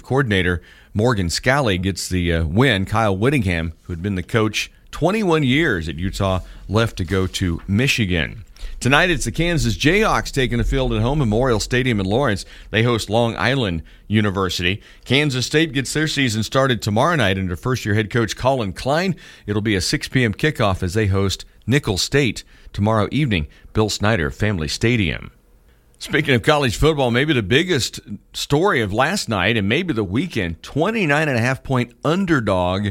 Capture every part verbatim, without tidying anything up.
coordinator Morgan Scalley gets the uh, win. Kyle Whittingham, who had been the coach twenty-one years at Utah, left to go to Michigan. Tonight, it's the Kansas Jayhawks taking the field at home, Memorial Stadium in Lawrence. They host Long Island University. Kansas State gets their season started tomorrow night under first-year head coach Colin Klein. It'll be a six p.m. kickoff as they host Nicholls State tomorrow evening, Bill Snyder Family Stadium. Speaking of college football, maybe the biggest story of last night and maybe the weekend, twenty-nine and a half point underdog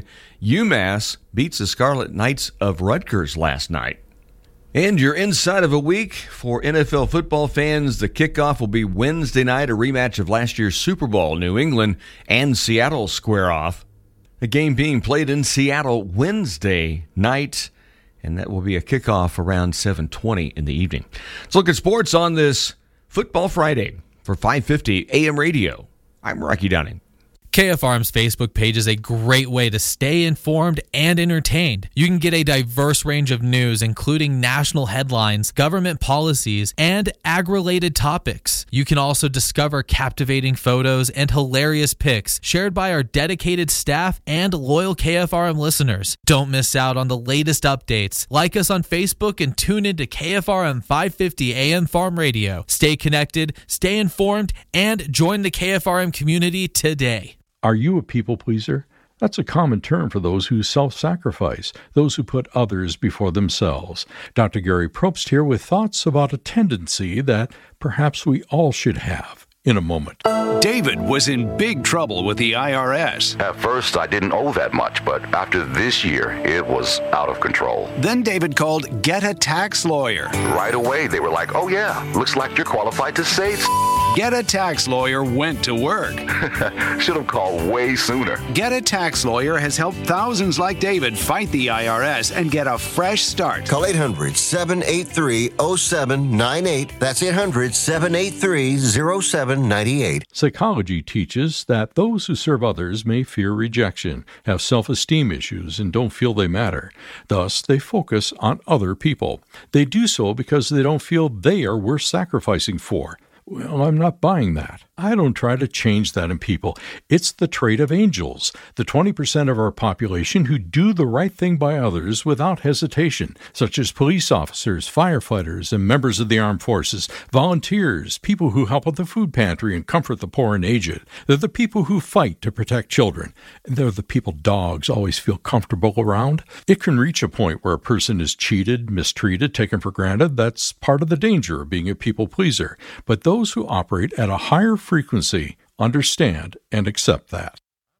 UMass beats the Scarlet Knights of Rutgers last night. And you're inside of a week for N F L football fans. The kickoff will be Wednesday night, a rematch of last year's Super Bowl. New England and Seattle square off. The game being played in Seattle Wednesday night, and that will be a kickoff around seven twenty in the evening. Let's look at sports on this Football Friday for five fifty A M Radio. I'm Rocky Downing. K F R M's Facebook page is a great way to stay informed and entertained. You can get a diverse range of news, including national headlines, government policies, and ag-related topics. You can also discover captivating photos and hilarious pics shared by our dedicated staff and loyal K F R M listeners. Don't miss out on the latest updates. Like us on Facebook and tune into K F R M five fifty A M Farm Radio. Stay connected, stay informed, and join the K F R M community today. Are you a people pleaser? That's a common term for those who self-sacrifice, those who put others before themselves. Doctor Gary Probst here with thoughts about a tendency that perhaps we all should have. In a moment. David was in big trouble with the I R S. At first, I didn't owe that much, but after this year, it was out of control. Then David called Get a Tax Lawyer. Right away, they were like, oh yeah, looks like you're qualified to save. Get a Tax Lawyer went to work. Should have called way sooner. Get a Tax Lawyer has helped thousands like David fight the I R S and get a fresh start. Call eight hundred, seven eight three, oh seven nine eight. That's eight hundred, seven eight three, oh seven nine eight. Psychology teaches that those who serve others may fear rejection, have self-esteem issues, and don't feel they matter. Thus, they focus on other people. They do so because they don't feel they are worth sacrificing for. Well, I'm not buying that. I don't try to change that in people. It's the trait of angels, the twenty percent of our population who do the right thing by others without hesitation, such as police officers, firefighters, and members of the armed forces, volunteers, people who help at the food pantry and comfort the poor and aged. They're the people who fight to protect children. They're the people dogs always feel comfortable around. It can reach a point where a person is cheated, mistreated, taken for granted. That's part of the danger of being a people pleaser. But those who operate at a higher frequency understand and accept that.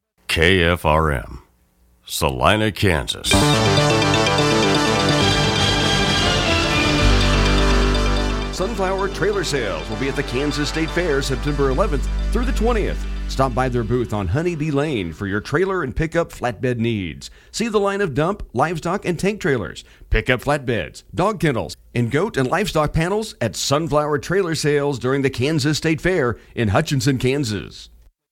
K F R M, Salina, Kansas. Sunflower trailer sales will be at the Kansas State Fair September eleventh through the twentieth. Stop by their booth on Honeybee Lane for your trailer and pickup flatbed needs. See the line of dump, livestock, and tank trailers, pickup flatbeds, dog kennels, and goat and livestock panels at Sunflower Trailer Sales during the Kansas State Fair in Hutchinson, Kansas.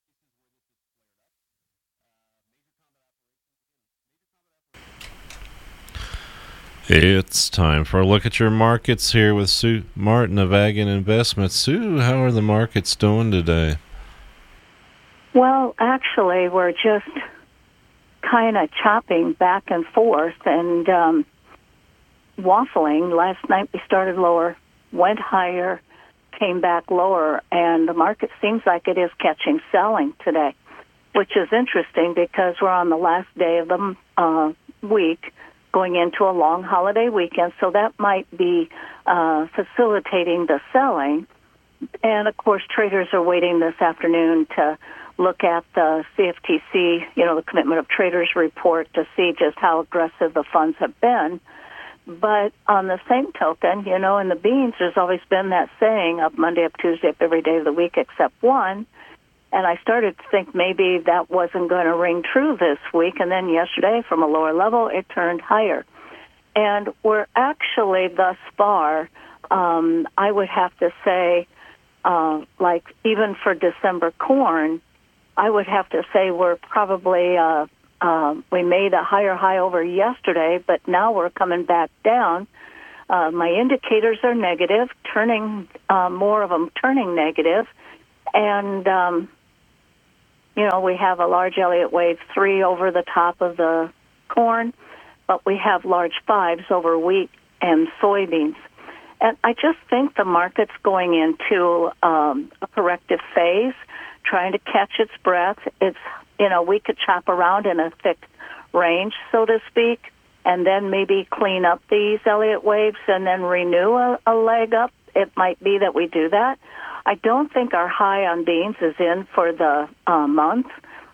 It's time for a look at your markets here with Sue Martin of Ag and Investments. Sue, how are the markets doing today? Well, actually, we're just kind of chopping back and forth and um, waffling. Last night we started lower, went higher, came back lower, and the market seems like it is catching selling today, which is interesting because we're on the last day of the uh, week, going into a long holiday weekend, so that might be uh, facilitating the selling. And, of course, traders are waiting this afternoon to look at the C F T C, you know, the Commitment of Traders report to see just how aggressive the funds have been. But on the same token, you know, in the beans, there's always been that saying, up Monday, up Tuesday, up every day of the week except one. And I started to think maybe that wasn't going to ring true this week. And then yesterday, from a lower level, it turned higher. And we're actually, thus far, um, I would have to say, uh, like even for December corn, I would have to say we're probably, uh, uh, we made a higher high over yesterday, but now we're coming back down. Uh, my indicators are negative, turning, uh, more of them turning negative. And um, you know, we have a large Elliott wave three over the top of the corn, but we have large fives over wheat and soybeans. And I just think the market's going into um, a corrective phase, trying to catch its breath. It's, you know, we could chop around in a thick range, so to speak, and then maybe clean up these Elliott waves and then renew a, a leg up. It might be that we do that. I don't think our high on beans is in for the uh, month,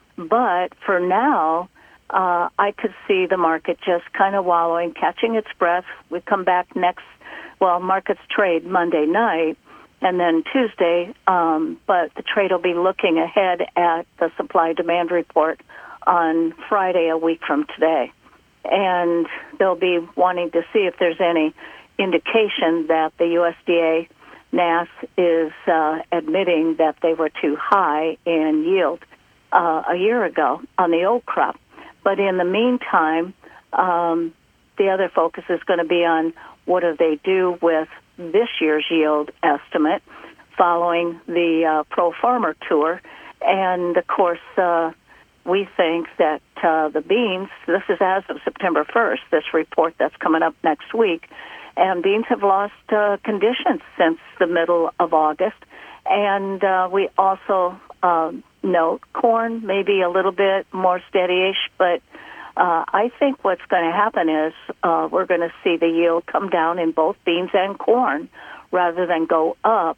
but for now, uh, I could see the market just kind of wallowing, catching its breath. We come back next, well, markets trade Monday night, and then Tuesday, um, but the trade will be looking ahead at the supply-demand report on Friday, a week from today. And they'll be wanting to see if there's any indication that the U S D A N A S is uh, admitting that they were too high in yield uh, a year ago on the old crop. But in the meantime, um, the other focus is going to be on what do they do with this year's yield estimate following the uh, Pro Farmer Tour. And, of course, uh, we think that uh, the beans, this is as of September first, this report that's coming up next week, and beans have lost uh, conditions since the middle of August. And uh, we also uh, note corn maybe a little bit more steady-ish, but uh, I think what's going to happen is uh, we're going to see the yield come down in both beans and corn rather than go up.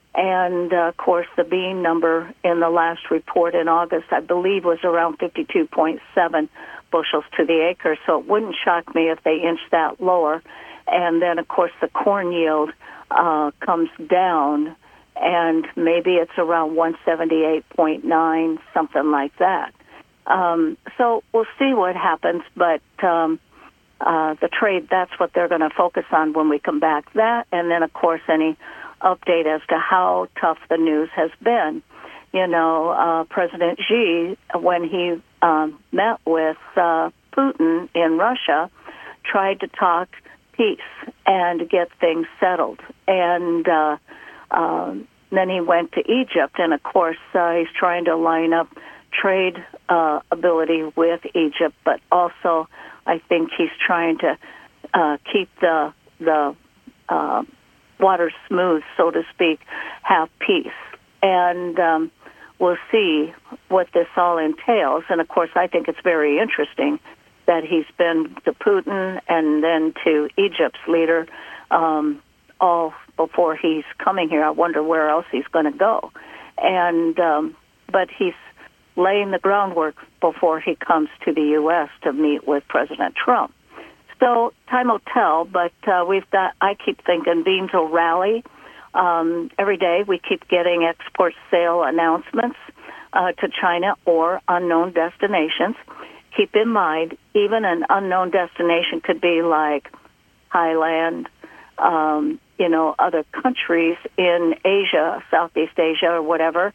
And, uh, of course, the bean number in the last report in August, I believe, was around fifty-two point seven bushels to the acre, so it wouldn't shock me if they inch that lower. And then, of course, the corn yield uh, comes down, and maybe it's around one seventy-eight point nine, something like that. Um, so we'll see what happens, but um, uh, the trade, that's what they're going to focus on when we come back. That, and then, of course, any update as to how tough the news has been. You know, uh, President Xi, when he um, met with uh, Putin in Russia, tried to talk peace and get things settled. And uh, um, then he went to Egypt, and, of course, uh, he's trying to line up trade uh, ability with Egypt, but also I think he's trying to uh, keep the the uh, water smooth, so to speak, have peace. And um, we'll see what this all entails. And, of course, I think it's very interesting that he's been to Putin and then to Egypt's leader um, all before he's coming here. I wonder where else he's going to go. And um, but he's laying the groundwork before he comes to the U S to meet with President Trump. So time will tell, but uh, we've got, I keep thinking beans will rally. Um, every day we keep getting export sale announcements uh, to China or unknown destinations. Keep in mind, even an unknown destination could be like Thailand, um, you know, other countries in Asia, Southeast Asia or whatever,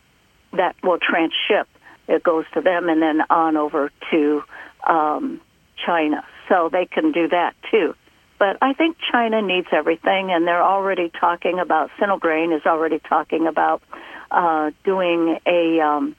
that will transship. It goes to them and then on over to um, China. So they can do that, too. But I think China needs everything, and they're already talking about, Sinelgrain is already talking about uh, doing a um,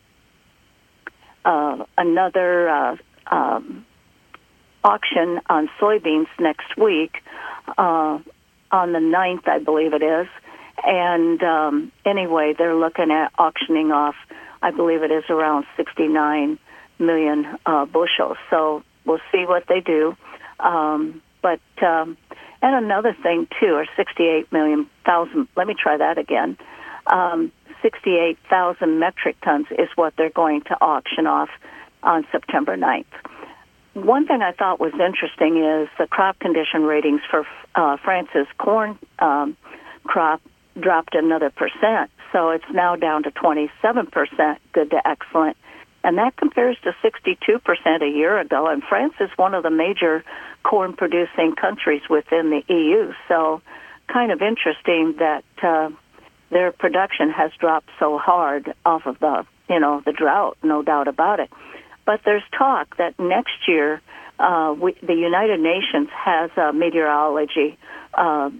uh, another uh, um, auction on soybeans next week, uh, on the ninth, I believe it is. And um, anyway, they're looking at auctioning off, I believe it is around sixty-nine million uh, bushels. So we'll see what they do. Um, but, um, and another thing, too, are sixty-eight million thousand, let me try that again. Um, sixty-eight thousand metric tons is what they're going to auction off on September ninth. One thing I thought was interesting is the crop condition ratings for uh, France's corn um, crop dropped another percent. So it's now down to twenty-seven percent, good to excellent. And that compares to sixty-two percent a year ago. And France is one of the major corn-producing countries within the E U. So kind of interesting that uh, their production has dropped so hard off of the, you know, the drought, no doubt about it. But there's talk that next year uh, we, the United Nations has a meteorology, uh,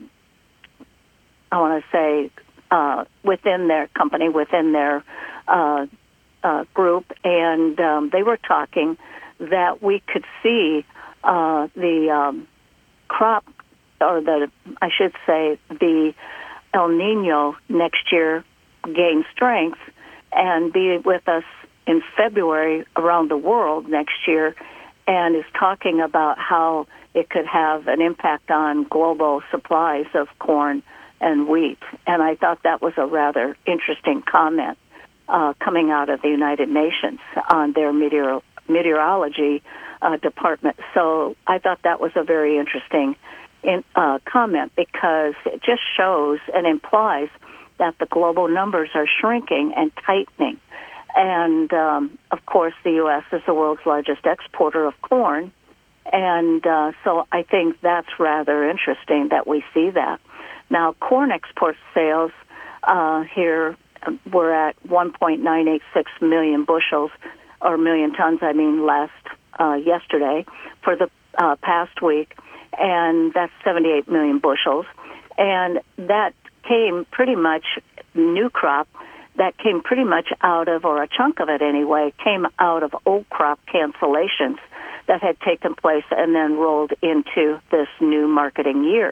I want to say, uh, within their company, within their uh, uh, group, and um, they were talking that we could see uh, the um, crop, or the, I should say, the El Nino next year gain strength and be with us in February around the world next year, and is talking about how it could have an impact on global supplies of corn and wheat. And I thought that was a rather interesting comment uh, coming out of the United Nations on their meteor- meteorology uh, department. So I thought that was a very interesting in, uh, comment, because it just shows and implies that the global numbers are shrinking and tightening. And, um, of course, the U S is the world's largest exporter of corn. And uh, so I think that's rather interesting that we see that. Now, corn export sales uh, here were at one point nine eight six million bushels, or million tons, I mean, last uh, yesterday for the uh, past week, and that's seventy-eight million bushels. And that came pretty much, new crop, that came pretty much out of, or a chunk of it anyway, came out of old crop cancellations that had taken place and then rolled into this new marketing year.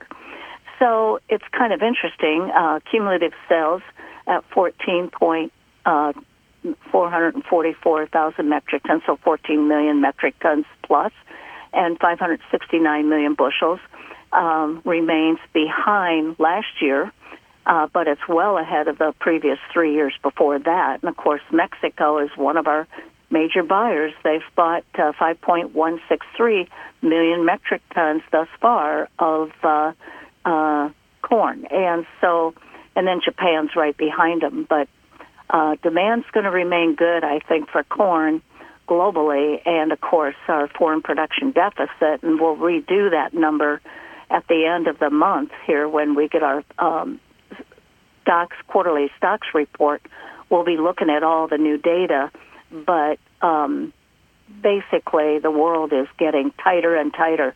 So it's kind of interesting. Uh, cumulative sales at fourteen point four hundred forty-four thousand metric tons, so fourteen million metric tons plus, and five hundred sixty-nine million bushels, um, remains behind last year, uh, but it's well ahead of the previous three years before that. And, of course, Mexico is one of our major buyers. They've bought uh, five point one six three million metric tons thus far of uh, uh, corn. And so, and then Japan's right behind them. But uh, demand's going to remain good, I think, for corn globally. And, of course, our foreign production deficit, and we'll redo that number at the end of the month here when we get our um, stocks, quarterly stocks report. We'll be looking at all the new data. But um, basically, the world is getting tighter and tighter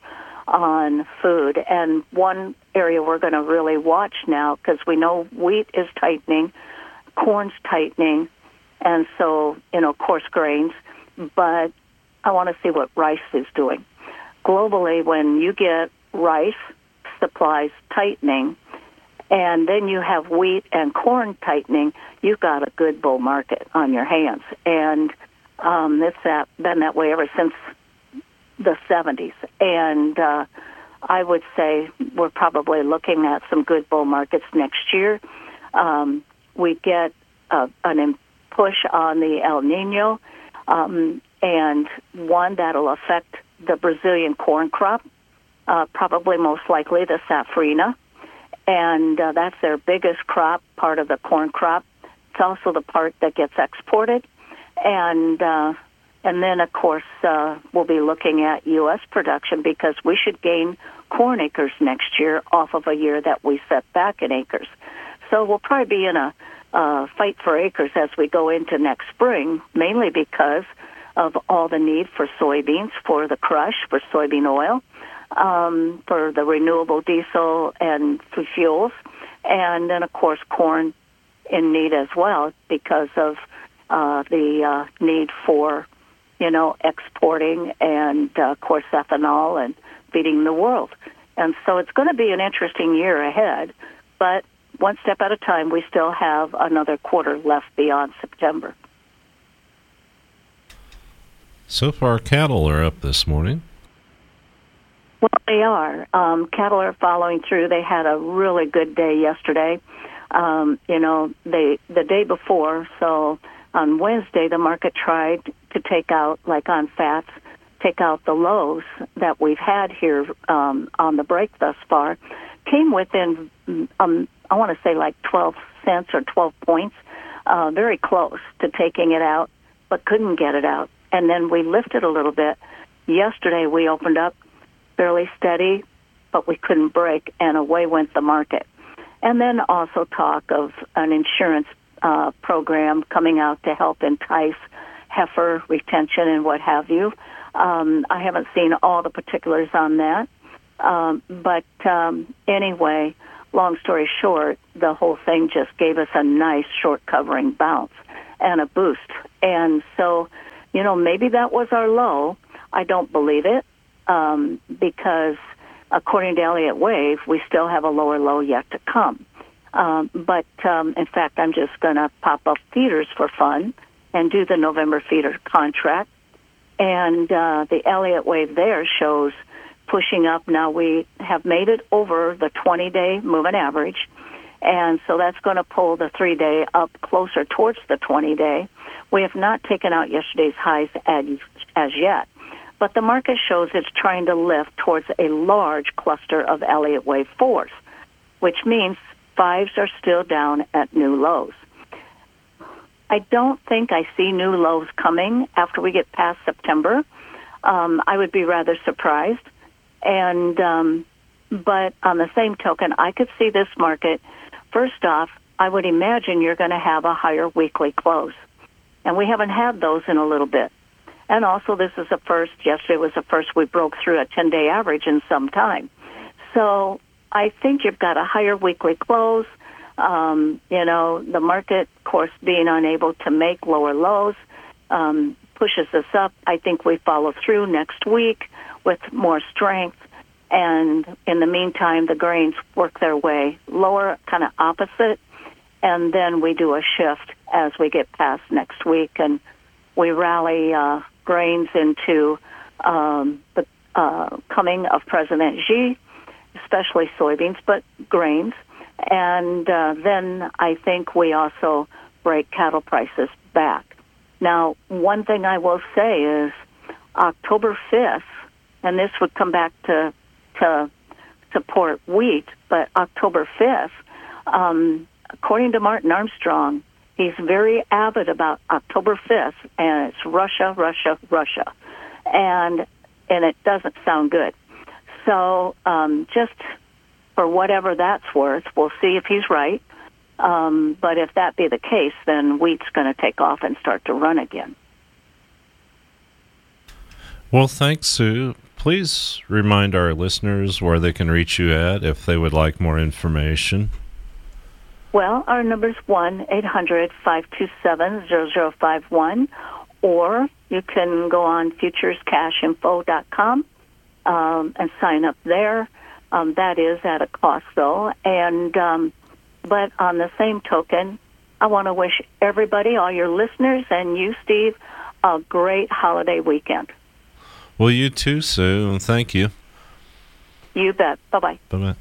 on food. And one area we're going to really watch now, because we know wheat is tightening, corn's tightening, and so, you know, coarse grains. But I want to see what rice is doing. Globally, when you get rice supplies tightening, and then you have wheat and corn tightening, you've got a good bull market on your hands. And um, it's that, been that way ever since the seventies. And uh, I would say we're probably looking at some good bull markets next year. Um, we get uh, an push on the El Nino, um, and one that'll affect the Brazilian corn crop, uh, probably most likely the safrinha. And uh, that's their biggest crop, part of the corn crop. It's also the part that gets exported. And uh, and then, of course, uh, we'll be looking at U S production, because we should gain corn acres next year off of a year that we set back in acres. So we'll probably be in a uh, fight for acres as we go into next spring, mainly because of all the need for soybeans, for the crush, for soybean oil, Um, for the renewable diesel and for fuels, and then, of course, corn in need as well because of uh, the uh, need for, you know, exporting and, uh, of course, ethanol and feeding the world. And so it's going to be an interesting year ahead, but one step at a time. We still have another quarter left beyond September. So far, cattle are up this morning. Well, they are. Um, cattle are following through. They had a really good day yesterday. Um, you know, they the day before, so on Wednesday, the market tried to take out, like on fats, take out the lows that we've had here um, on the break thus far. Came within, um, I want to say, like twelve cents or twelve points, uh, very close to taking it out, but couldn't get it out. And then we lifted a little bit. Yesterday, we opened up fairly steady, but we couldn't break, and away went the market. And then also talk of an insurance uh, program coming out to help entice heifer retention and what have you. Um, I haven't seen all the particulars on that. Um, but um, anyway, long story short, the whole thing just gave us a nice short covering bounce. and a boost. And so, you know, maybe that was our low. I don't believe it um, because according to Elliott Wave, we still have a lower low yet to come. Um, but, um, in fact, I'm just going to pop up feeders for fun and do the November feeder contract. And uh, the Elliott Wave there shows pushing up. Now we have made it over the twenty-day moving average, and so that's going to pull the three-day up closer towards the twenty-day. We have not taken out yesterday's highs as, as yet, but the market shows it's trying to lift towards a large cluster of Elliott Wave fours, which means fives are still down at new lows. I don't think I see new lows coming after we get past September. Um, I would be rather surprised. And um, but on the same token, I could see this market. First off, I would imagine you're going to have a higher weekly close. And we haven't had those in a little bit. And also, this is the first, yesterday was the first we broke through a ten-day average in some time. So I think you've got a higher weekly close. Um, you know, the market, of course, being unable to make lower lows um, pushes us up. I think we follow through next week with more strength. And in the meantime, the grains work their way lower, kind of opposite. And then we do a shift as we get past next week. And we rally uh, grains into um, the uh, coming of President Xi, especially soybeans, but grains. And uh, then I think we also break cattle prices back. Now, one thing I will say is October fifth, and this would come back to to support wheat, but October fifth, um, according to Martin Armstrong, he's very avid about October fifth, and it's Russia, Russia, Russia. And and it doesn't sound good. So um, just for whatever that's worth, we'll see if he's right. Um, but if that be the case, then wheat's going to take off and start to run again. Well, thanks, Sue. Please remind our listeners where they can reach you at if they would like more information. Well, our number's one eight hundred five two seven zero zero five one, or you can go on futures cash info dot com um, and sign up there. Um, that is at a cost, though. And um, but on the same token, I want to wish everybody, all your listeners, and you, Steve, a great holiday weekend. Well, you too, Sue, and thank you. You bet. Bye-bye. Bye-bye.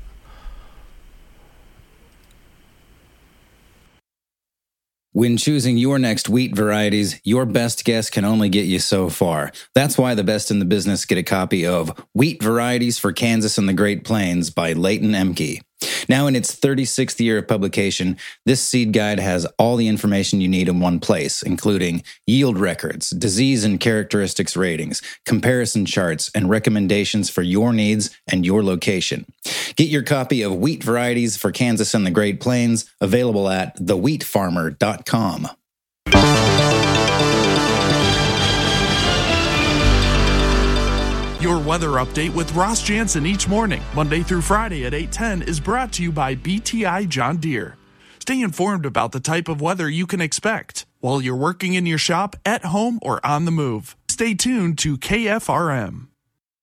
When choosing your next wheat varieties, your best guess can only get you so far. That's why the best in the business get a copy of Wheat Varieties for Kansas and the Great Plains by Leighton Emke. Now in its thirty-sixth year of publication, this seed guide has all the information you need in one place, including yield records, disease and characteristics ratings, comparison charts, and recommendations for your needs and your location. Get your copy of Wheat Varieties for Kansas and the Great Plains, available at the wheat farmer dot com. Your weather update with Ross Jansen each morning, Monday through Friday at eight ten, is brought to you by B T I John Deere. Stay informed about the type of weather you can expect while you're working in your shop, at home, or on the move. Stay tuned to K F R M.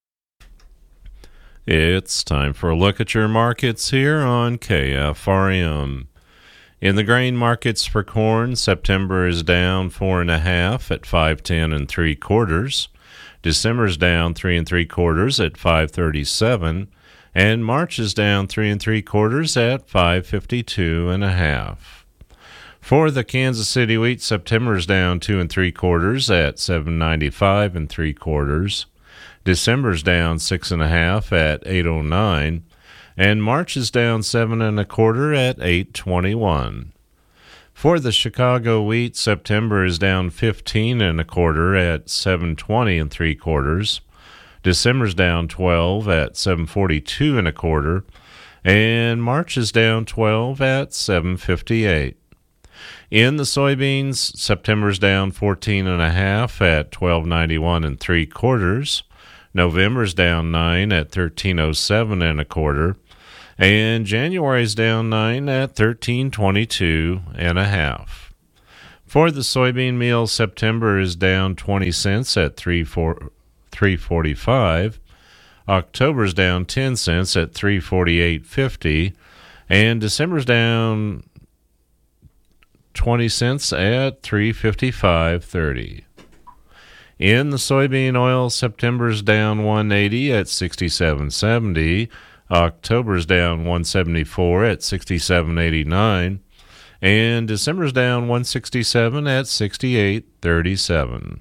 It's time for a look at your markets here on K F R M. In the grain markets for corn, September is down four and a half at five ten and three quarters. December's down three and three quarters at five thirty-seven, and March is down three and three quarters at five fifty-two and a half. For the Kansas City wheat, September's down two and three quarters at seven ninety-five and three quarters. December's down six and a half at eight oh nine, and March is down seven and a quarter at eight twenty-one. For the Chicago wheat, September is down fifteen and a quarter at seven twenty and three quarters. December's down twelve at seven forty-two and a quarter, and March is down twelve at seven fifty-eight. In the soybeans, September's down fourteen and a half at twelve ninety-one and three quarters. November's down nine at thirteen oh seven and a quarter. And January's down nine at thirteen twenty-two and a half. For the soybean meal, September is down twenty cents at three forty-five. October's down ten cents at three forty-eight fifty, and December's down twenty cents at three fifty-five thirty. In the soybean oil, September's down one eighty at sixty-seven seventy. October's down one seventy-four at sixty-seven eighty-nine, and December's down one sixty-seven at sixty-eight thirty-seven.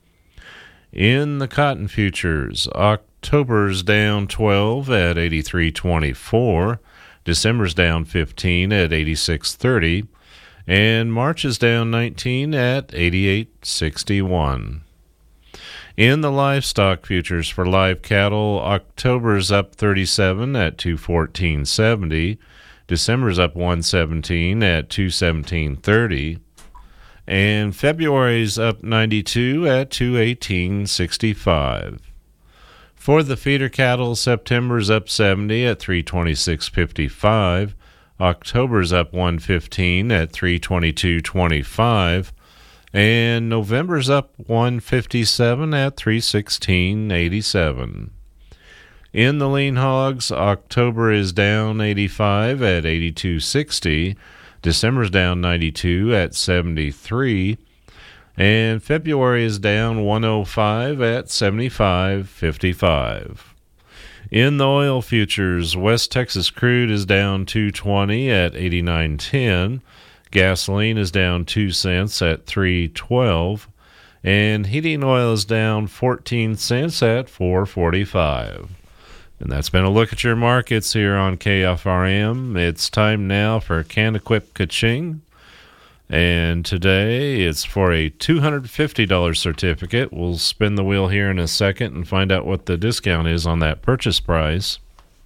In the cotton futures, October's down twelve at eighty-three twenty-four, December's down fifteen at eighty-six thirty, and March is down nineteen at eighty-eight sixty-one. In the livestock futures for live cattle, October's up thirty-seven at two fourteen seventy, December's up one seventeen at two seventeen thirty, and February's up ninety-two at two eighteen sixty-five. For the feeder cattle, September's up seventy at three twenty-six fifty-five, October's up one fifteen at three twenty-two twenty-five, and November's up one fifty-seven at three sixteen eighty-seven. In the lean hogs, October is down eighty-five at eighty-two sixty, December's down ninety-two at seventy-three, and February is down one oh five at seventy-five fifty-five. In the oil futures, West Texas crude is down two twenty at eighty-nine ten, gasoline is down two cents at three twelve, and heating oil is down fourteen cents at four forty-five. And that's been a look at your markets here on K F R M. It's time now for Can-Equip Ka-Ching. And today it's for a two hundred fifty dollars certificate. We'll spin the wheel here in a second and find out what the discount is on that purchase price.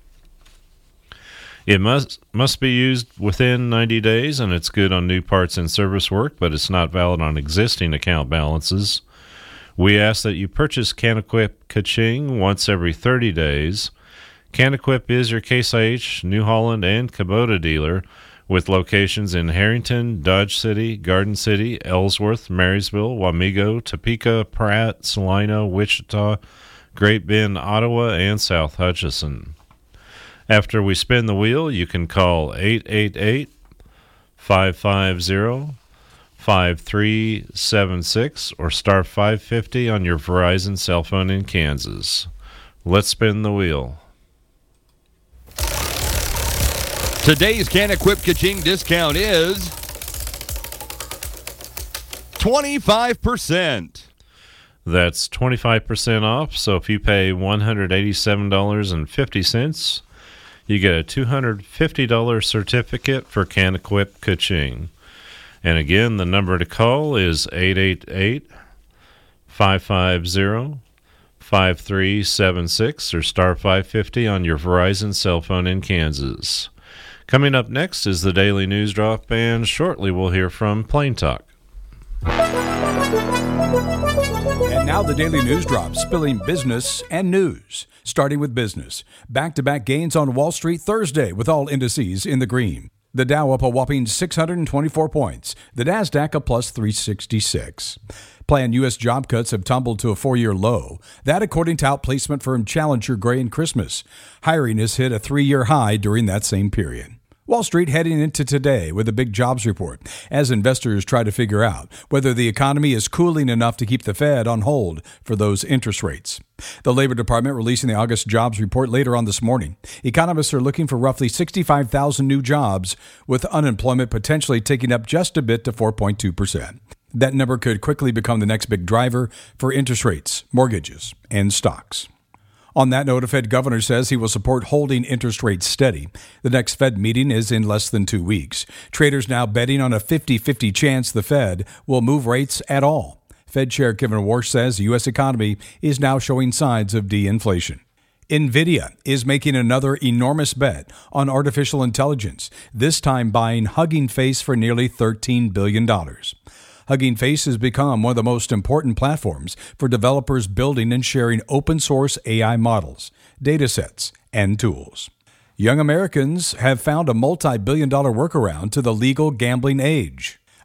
It must must be used within ninety days, and it's good on new parts and service work, but it's not valid on existing account balances. We ask that you purchase Can-Equip Ka-Ching once every thirty days. Can-Equip is your Case I H, New Holland, and Kubota dealer, with locations in Harrington, Dodge City, Garden City, Ellsworth, Marysville, Wamego, Topeka, Pratt, Salina, Wichita, Great Bend, Ottawa, and South Hutchinson. After we spin the wheel, you can call eight eight eight, five five zero, five three seven six or star five fifty on your Verizon cell phone in Kansas. Let's spin the wheel. Today's Can-Equip Ka-Ching discount is twenty-five percent. That's twenty-five percent off, so if you pay one hundred eighty-seven dollars and fifty cents, you get a two hundred fifty dollars certificate for Can-Equip Ka-Ching. And again, the number to call is eight eight eight, five five zero, five three seven six or star five fifty on your Verizon cell phone in Kansas. Coming up next is the Daily News Drop, and shortly we'll hear from Plain Talk. And now the Daily News Drop, spilling business and news. Starting with business. Back-to-back gains on Wall Street Thursday with all indices in the green. The Dow up a whopping six hundred twenty-four points. The Nasdaq a plus three sixty-six. Planned U S job cuts have tumbled to a four-year low. That according to outplacement firm Challenger Gray and Christmas. Hiring has hit a three-year high during that same period. Wall Street heading into today with a big jobs report as investors try to figure out whether the economy is cooling enough to keep the Fed on hold for those interest rates. The Labor Department releasing the August jobs report later on this morning. Economists are looking for roughly sixty-five thousand new jobs, with unemployment potentially ticking up just a bit to four point two percent. That number could quickly become the next big driver for interest rates, mortgages, and stocks. On that note, a Fed governor says he will support holding interest rates steady. The next Fed meeting is in less than two weeks. Traders now betting on a fifty-fifty chance the Fed will move rates at all. Fed Chair Kevin Warsh says the U S economy is now showing signs of de-inflation. NVIDIA is making another enormous bet on artificial intelligence, this time buying Hugging Face for nearly thirteen billion dollars. Hugging Face has become one of the most important platforms for developers building and sharing open-source A I models, datasets, and tools. Young Americans have found a multi-billion dollar workaround to the legal gambling age.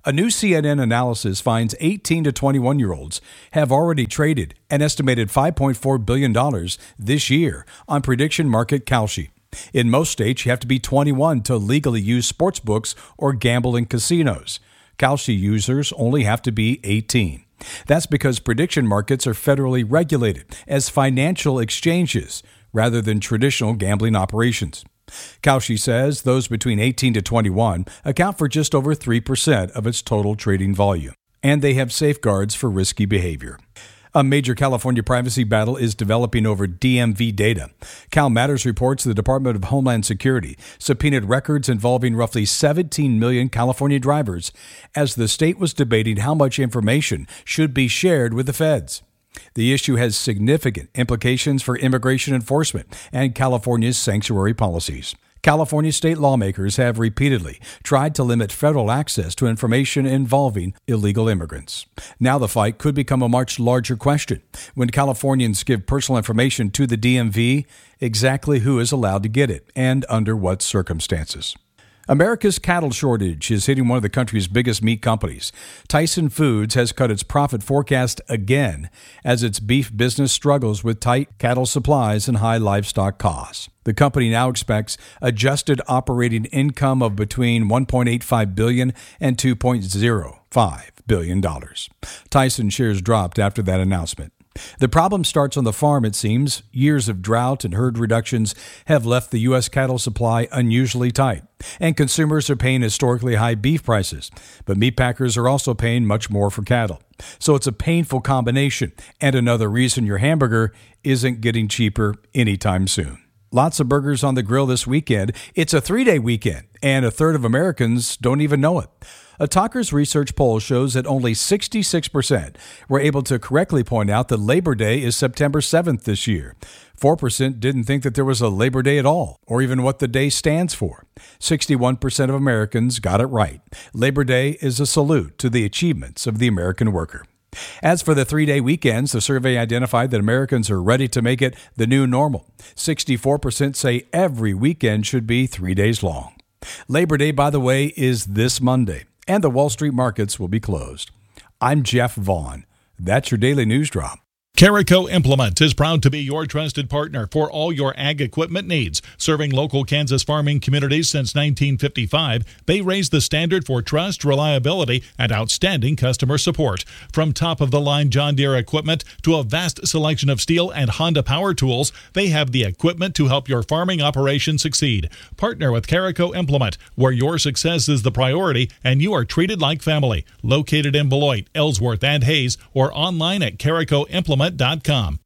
A new C N N analysis finds eighteen to twenty-one-year-olds have already traded an estimated five point four billion dollars this year on prediction market Kalshi. In most states, you have to be twenty-one to legally use sports books or gamble in casinos. Kalshi users only have to be eighteen. That's because prediction markets are federally regulated as financial exchanges rather than traditional gambling operations. Kalshi says those between eighteen to twenty-one account for just over three percent of its total trading volume, and they have safeguards for risky behavior. A major California privacy battle is developing over D M V data. Cal Matters reports the Department of Homeland Security subpoenaed records involving roughly seventeen million California drivers as the state was debating how much information should be shared with the feds. The issue has significant implications for immigration enforcement and California's sanctuary policies. California state lawmakers have repeatedly tried to limit federal access to information involving illegal immigrants. Now the fight could become a much larger question. When Californians give personal information to the D M V, exactly who is allowed to get it and under what circumstances? America's cattle shortage is hitting one of the country's biggest meat companies. Tyson Foods has cut its profit forecast again as its beef business struggles with tight cattle supplies and high livestock costs. The company now expects adjusted operating income of between one point eight five billion dollars and two point zero five billion dollars. Tyson shares dropped after that announcement. The problem starts on the farm, it seems. Years of drought and herd reductions have left the U S cattle supply unusually tight, and consumers are paying historically high beef prices. But meat packers are also paying much more for cattle. So it's a painful combination, and another reason your hamburger isn't getting cheaper anytime soon. Lots of burgers on the grill this weekend. It's a three-day weekend, and a third of Americans don't even know it. A Talkers research poll shows that only sixty-six percent were able to correctly point out that Labor Day is September seventh this year. four percent didn't think that there was a Labor Day at all, or even what the day stands for. sixty-one percent of Americans got it right. Labor Day is a salute to the achievements of the American worker. As for the three-day weekends, the survey identified that Americans are ready to make it the new normal. sixty-four percent say every weekend should be three days long. Labor Day, by the way, is this Monday, and the Wall Street markets will be closed. I'm Jeff Vaughn. That's your Daily News Drop. Carico Implements is proud to be your trusted partner for all your ag equipment needs. Serving local Kansas farming communities since nineteen fifty-five, they raise the standard for trust, reliability, and outstanding customer support. From top-of-the-line John Deere equipment to a vast selection of Steel and Honda power tools, they have the equipment to help your farming operation succeed. Partner with Carico Implement, where your success is the priority and you are treated like family. Located in Beloit, Ellsworth, and Hayes, or online at carico implement dot com.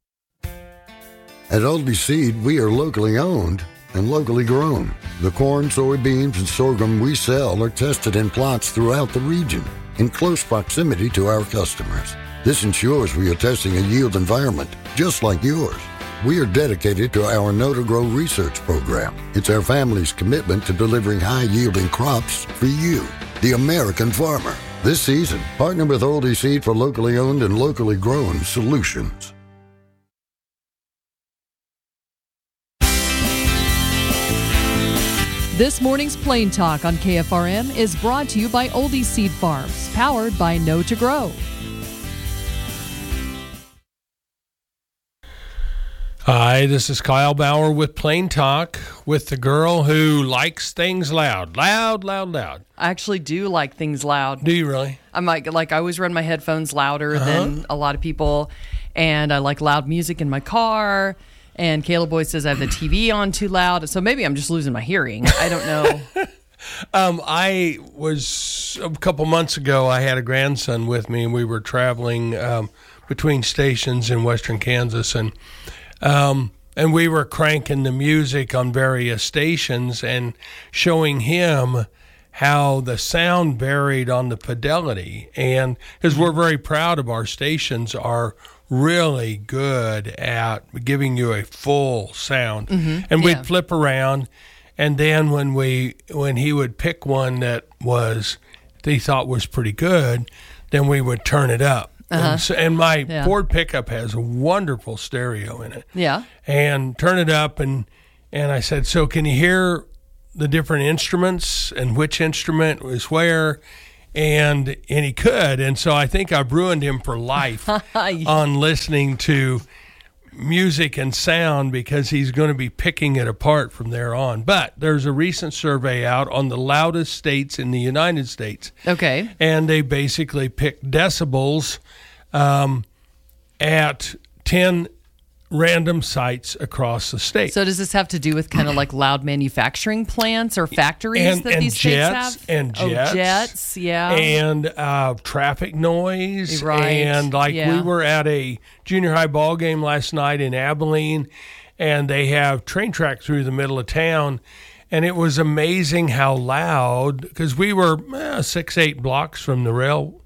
At Aldi Seed, we are locally owned and locally grown. The corn, soybeans, and sorghum we sell are tested in plots throughout the region in close proximity to our customers. This ensures we are testing a yield environment just like yours. We are dedicated to our Know to Grow research program. It's our family's commitment to delivering high-yielding crops for you, the American farmer. This season, partner with Aldi Seed for locally owned and locally grown solutions. This morning's Plain Talk on K F R M is brought to you by Oldie Seed Farms, powered by Know to Grow. Hi, this is Kyle Bauer with Plain Talk with the girl who likes things loud. Loud, loud, loud. I actually do like things loud. Do you really? I'm like, like I always run my headphones louder uh-huh. than a lot of people, and I like loud music in my car, and Caleb Boy says I have the T V on too loud, so maybe I'm just losing my hearing. I don't know. um, I was, a couple months ago, I had a grandson with me, and we were traveling um, between stations in western Kansas, and Um, and we were cranking the music on various stations and showing him how the sound varied on the fidelity. And because we're very proud of our stations are really good at giving you a full sound. Mm-hmm. And we'd yeah. flip around. And then when we when he would pick one that was he thought was pretty good, then we would turn it up. Uh-huh. And, so, and my yeah. Ford pickup has a wonderful stereo in it. Yeah. And turn it up, and and I said, so can you hear the different instruments and which instrument is where? and and he could. And so I think I've ruined him for life on listening to music and sound, because he's going to be picking it apart from there on. But there's a recent survey out on the loudest states in the United States. Okay. And they basically picked decibels um, at ten random sites across the state. So does this have to do with kind of like loud manufacturing plants or factories and, that and these jets, states have? And jets. Oh, jets, yeah. And uh, traffic noise. Right, And like yeah. we were at a junior high ball game last night in Abilene, and they have train track through the middle of town. And it was amazing how loud, because we were eh, six, eight blocks from the rail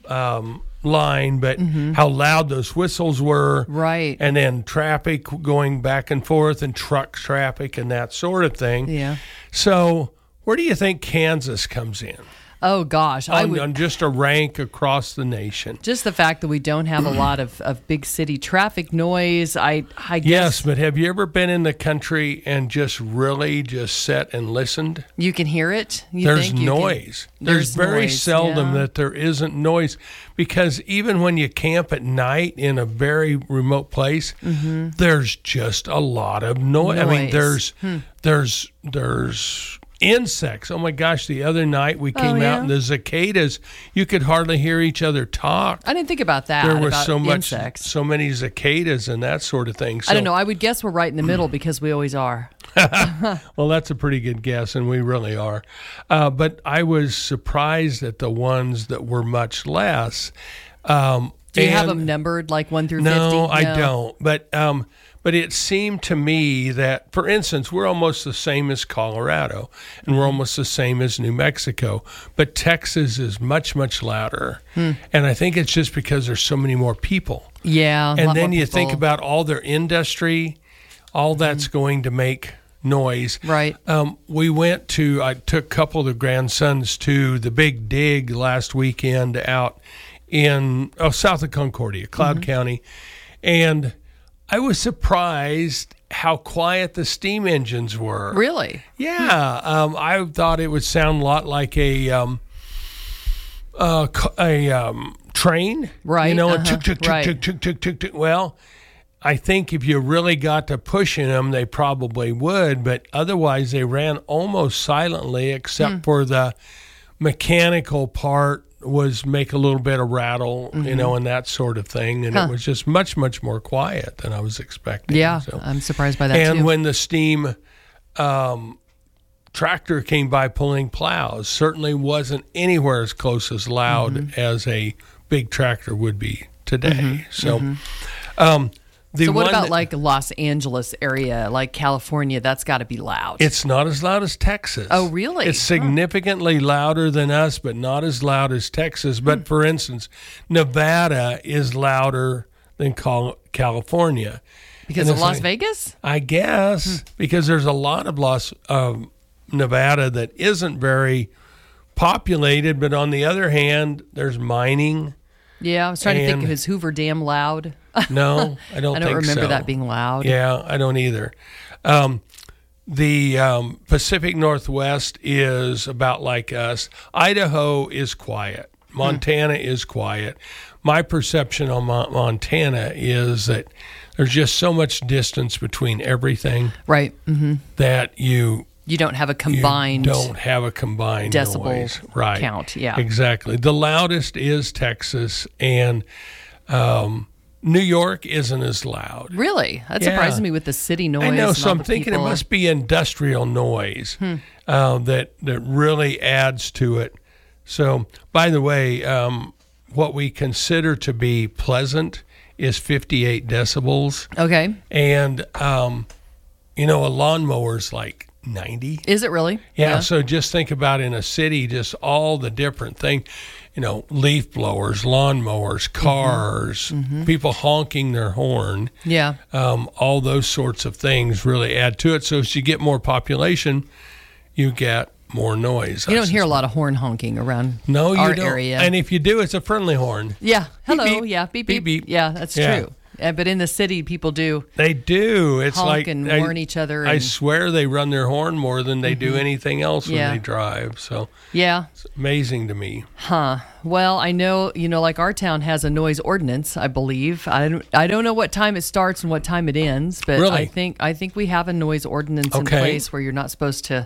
um line, but mm-hmm. how loud those whistles were, right? And then traffic going back and forth, and truck traffic and that sort of thing. Yeah. So where do you think Kansas comes in? Oh gosh, on, I would, on just a rank across the nation. Just the fact that we don't have a lot of, of big city traffic noise. I, I guess. Yes, but have you ever been in the country and just really just sat and listened? You can hear it. You there's think you noise. Can, there's, there's very noise, seldom yeah. that there isn't noise, because even when you camp at night in a very remote place, mm-hmm. there's just a lot of noise. noise. I mean, there's hmm. there's there's insects. Oh my gosh, the other night we came oh, yeah? out and the cicadas, you could hardly hear each other talk. I didn't think about that. There was about so much insects. so many cicadas and that sort of thing. So, I don't know. I would guess we're right in the middle, because we always are. Well, that's a pretty good guess, and we really are. Uh, but I was surprised at the ones that were much less. Um, Do you and have them numbered, like one through no, fifty? No, I don't. But um, but it seemed to me that, for instance, we're almost the same as Colorado, and we're almost the same as New Mexico. But Texas is much, much louder. Hmm. And I think it's just because there's so many more people. Yeah. And then you think about all their industry, all that's mm-hmm. going to make noise. Right. Um, we went to, I took a couple of the grandsons to the Big Dig last weekend out in oh, south of Concordia, Cloud mm-hmm. County. And I was surprised how quiet the steam engines were. Really? Yeah. Um, I thought it would sound a lot like a um, uh, a um, train. Right. You know, uh-huh. a tick, tick, tick, right. tick, tick, tick, tick, tick. Well, I think if you really got to pushing them, they probably would. But otherwise, they ran almost silently, except hmm. for the mechanical part was make a little bit of rattle, mm-hmm. you know, and that sort of thing. And huh. it was just much, much more quiet than I was expecting. Yeah, so. I'm surprised by that, and too. And when the steam um, tractor came by pulling plows, certainly wasn't anywhere as close as loud mm-hmm. as a big tractor would be today. Mm-hmm. So, mm-hmm. um, the so what about that, like Los Angeles area, like California? That's got to be loud. It's not as loud as Texas. Oh, really? It's significantly huh. louder than us, but not as loud as Texas. But hmm. for instance, Nevada is louder than California. Because of Las like, Vegas? I guess, hmm. because there's a lot of Las um, Nevada that isn't very populated, but on the other hand, there's mining. Yeah, I was trying and, to think, is Hoover Dam loud? No, I don't. I don't think remember so. that being loud. Yeah, I don't either. Um, the um, Pacific Northwest is about like us. Idaho is quiet. Montana hmm. is quiet. My perception on Mo- Montana is that there's just so much distance between everything. Right. Mm-hmm. That you. You don't have a combined. You don't have a combined decibel noise. Right. count. Yeah. Exactly. The loudest is Texas, and um, New York isn't as loud. Really? That yeah. surprises me with the city noise. I know. And So all I'm the thinking people. it must be industrial noise hmm. uh, that that really adds to it. So, by the way, um, what we consider to be pleasant is fifty-eight decibels. Okay. And um, you know, a lawnmower's like ninety. Is it really? Yeah, yeah. So just think about in a city, just all the different things, you know, leaf blowers, lawnmowers, cars, mm-hmm. people honking their horn. Yeah. Um, all those sorts of things really add to it. So as you get more population, you get more noise. You don't hear a lot of horn honking around no, you our don't. area. And if you do, it's a friendly horn. Yeah. Hello. Beep, beep. Yeah. Beep, beep, beep, beep. Yeah, that's yeah. true. Uh, but in the city, people do. They do. It's honk like and I, warn each other. I and- swear they run their horn more than they Mm-hmm. do anything else when Yeah. they drive. So Yeah. it's amazing to me. Huh. Well, I know, you know, like our town has a noise ordinance, I believe. I don't I don't know what time it starts and what time it ends, but Really? I think I think we have a noise ordinance in Okay. place where you're not supposed to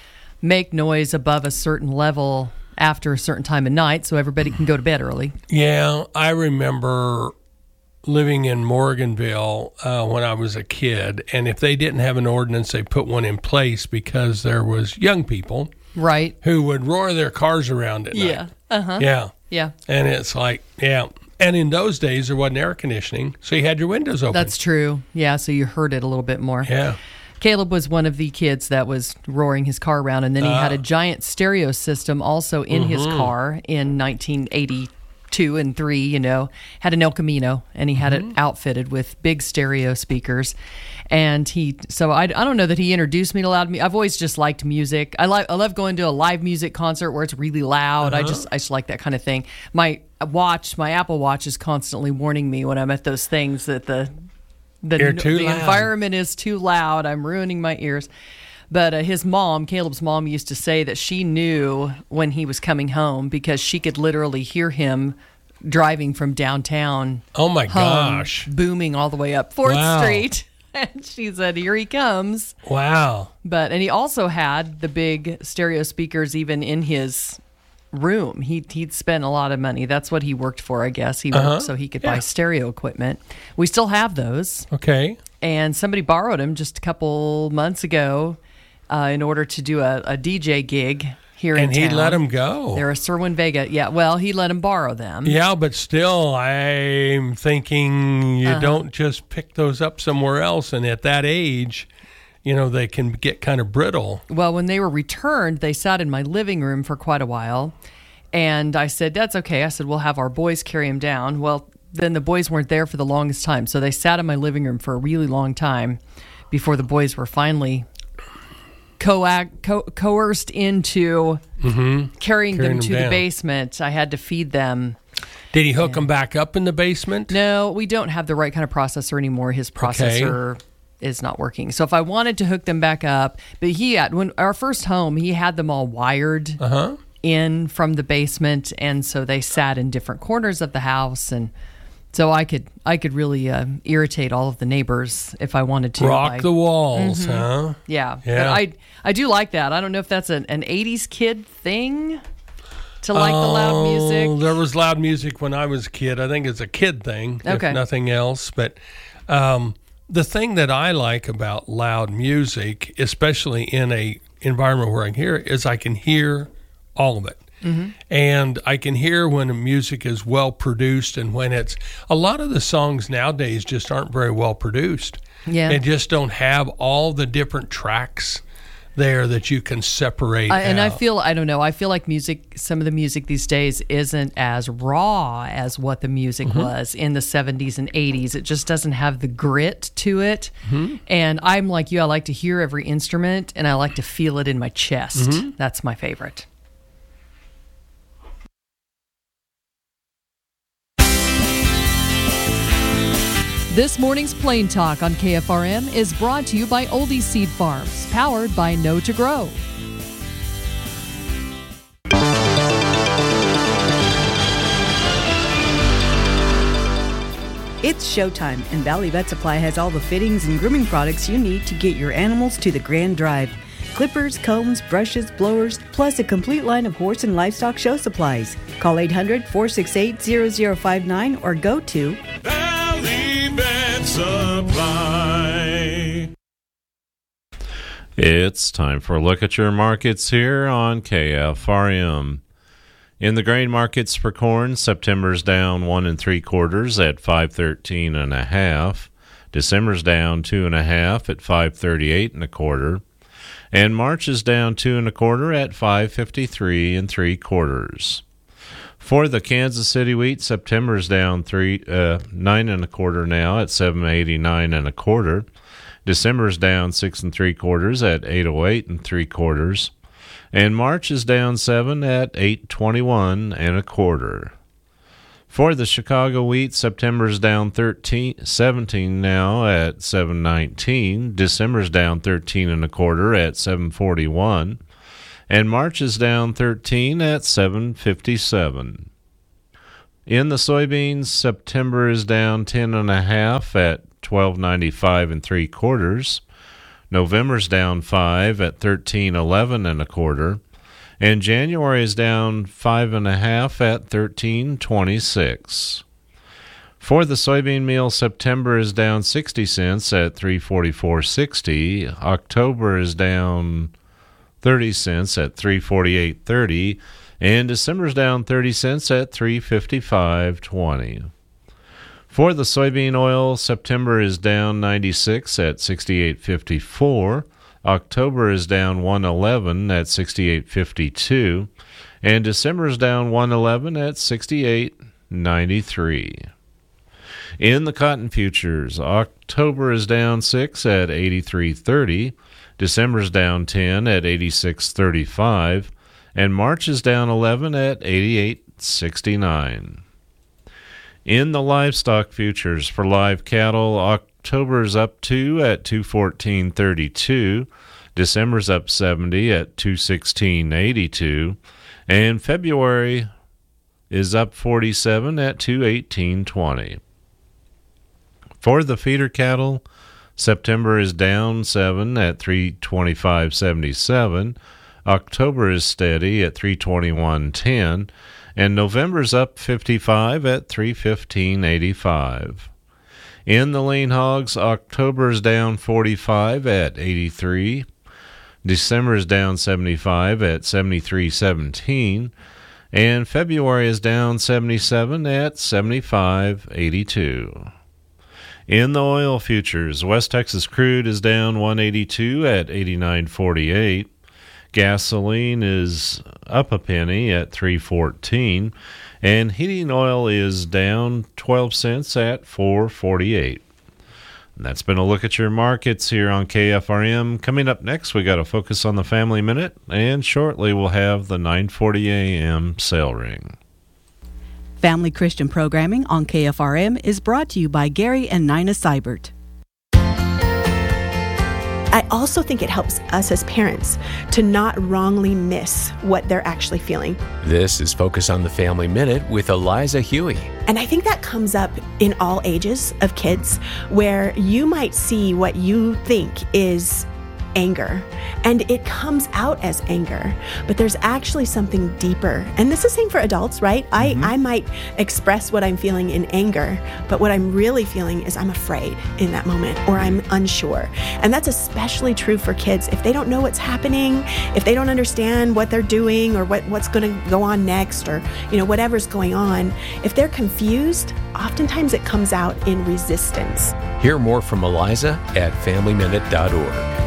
make noise above a certain level after a certain time of night so everybody can go to bed early. Yeah, I remember living in Morganville uh, when I was a kid, and if they didn't have an ordinance, they put one in place because there was young people Right. who would roar their cars around at Yeah. night. Uh-huh. Yeah. Yeah. And it's like, yeah. And in those days, there wasn't air conditioning, so you had your windows open. That's true. Yeah, so you heard it a little bit more. Yeah. Caleb was one of the kids that was roaring his car around, and then he had Ah. a giant stereo system also in his Mhm. car in nineteen eighty-two and three, you know, had an El Camino, and he had Mm-hmm. it outfitted with big stereo speakers. And he, so I, I don't know that he introduced me to loud music. I've always just liked music. I like, I love going to a live music concert where it's really loud. I Uh-huh. just, I just like that kind of thing. My watch, my Apple Watch is constantly warning me when I'm at those things that the, the, You're too the loud. environment is too loud. I'm ruining my ears. But uh, his mom, Caleb's mom, used to say that she knew when he was coming home because she could literally hear him driving from downtown. Oh my home, gosh. booming all the way up Fourth Wow. Street. And she said, "Here he comes." Wow. But and he also had the big stereo speakers even in his room. He he'd spent a lot of money. That's what he worked for, I guess. He Uh-huh. worked so he could Yeah. buy stereo equipment. We still have those. Okay. And somebody borrowed him just a couple months ago uh, in order to do a, a D J gig here And in he town. let him go. They're a Sirwin Vega. Yeah, well, he let him borrow them. Yeah, but still, I'm thinking you Uh-huh. don't just pick those up somewhere else. And at that age, you know, they can get kind of brittle. Well, when they were returned, they sat in my living room for quite a while. And I said, "That's okay." I said, "We'll have our boys carry him down." Well, then the boys weren't there for the longest time. So they sat in my living room for a really long time before the boys were finally coag- co- coerced into Mm-hmm. carrying, Carrying them them to the down. basement. I had to feed them. Did he hook them back up in the basement? No, we don't have the right kind of processor anymore. His processor is not working. So if I wanted to hook them back up, but he had, when our first home, he had them all wired Uh-huh. in from the basement, and so they sat in different corners of the house, and so I could I could really uh, irritate all of the neighbors if I wanted to. Rock by- the walls, Mhm. huh? Yeah, Yeah. but I I do like that. I don't know if that's an, an eighties kid thing to like the loud music. Oh, there was loud music when I was a kid. I think it's a kid thing, Okay. if nothing else. But um, the thing that I like about loud music, especially in a environment where I can hear it, is I can hear all of it. Mhm. And I can hear when the music is well produced and when it's a lot of the songs nowadays just aren't very well produced. Yeah. They just don't have all the different tracks there that you can separate. I, and I out. feel I don't know. I feel like music. Some of the music these days isn't as raw as what the music Mhm. was in the seventies and eighties. It just doesn't have the grit to it. Mhm. And I'm like you. I like to hear every instrument, and I like to feel it in my chest. Mhm. That's my favorite. This morning's Plain Talk on K F R M is brought to you by Oldie Seed Farms, powered by Know to Grow. It's showtime, and Valley Vet Supply has all the fittings and grooming products you need to get your animals to the grand drive. Clippers, combs, brushes, blowers, plus a complete line of horse and livestock show supplies. Call eight hundred, four six eight, zero zero five nine or go to Valley Vet Supply. It's time for a look at your markets here on K F R M. In the grain markets for corn, September's down one and three quarters at five thirteen and a half. December's down two and a half at five thirty-eight and a quarter. And March is down two and a quarter at five fifty-three and three quarters. For the Kansas City wheat, September's down three uh, nine and a quarter now at seven eighty-nine and a quarter. December's down six and three quarters at eight oh eight and three quarters. And March is down seven at eight twenty-one and a quarter. For the Chicago wheat, September's down thirteen, seventeen now at seven nineteen. December's down thirteen and a quarter at seven forty-one. And March is down thirteen at seven fifty-seven. In the soybeans, September is down ten and a half at twelve ninety-five and three quarters. November's down five at thirteen eleven and a quarter. And January is down five and a half at thirteen twenty-six. For the soybean meal, September is down sixty cents at three forty-four sixty. October is down thirty cents at three forty-eight thirty, and December is down thirty cents at three fifty-five twenty. For the soybean oil, September is down ninety-six at sixty-eight fifty-four. October is down one eleven at sixty-eight fifty-two, and December is down one eleven at sixty-eight ninety-three. In the cotton futures, October is down six at eighty-three thirty, December is down ten at eighty-six thirty-five, and March is down eleven at eighty-eight sixty-nine. In the livestock futures for live cattle, October's up two at two fourteen thirty-two, December's up seventy at two sixteen eighty-two, and February is up forty-seven at two eighteen twenty. For the feeder cattle, September is down seven at three twenty-five seventy-seven, October is steady at three twenty-one ten, and November's up fifty-five at three fifteen eighty-five. In the lean hogs, October's down forty-five at eighty-three, December's down seventy-five at seventy-three seventeen, and February is down seventy-seven at seventy-five eighty-two. In the oil futures, West Texas crude is down one eighty-two at eighty-nine forty-eight. Gasoline is up a penny at three fourteen, and heating oil is down twelve cents at four forty-eight. And that's been a look at your markets here on K F R M. Coming up next, we got to focus on the Family Minute, and shortly we'll have the nine forty a.m. sale ring. Family Christian programming on K F R M is brought to you by Gary and Nina Seibert. I also think it helps us as parents to not wrongly miss what they're actually feeling. This is Focus on the Family Minute with Eliza Huey. And I think that comes up in all ages of kids, where you might see what you think is anger, and it comes out as anger, but there's actually something deeper. And this is the same for adults, right? Mm-hmm. I, I might express what I'm feeling in anger, but what I'm really feeling is I'm afraid in that moment, or I'm unsure. And that's especially true for kids. If they don't know what's happening, if they don't understand what they're doing, or what, what's going to go on next, or you know whatever's going on, if they're confused, oftentimes it comes out in resistance. Hear more from Eliza at family minute dot org.